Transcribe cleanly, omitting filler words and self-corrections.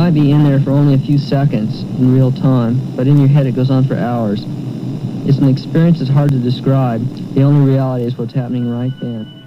might be in there for only a few seconds in real time, but in your head it goes on for hours. It's an experience that's hard to describe. The only reality is what's happening right then.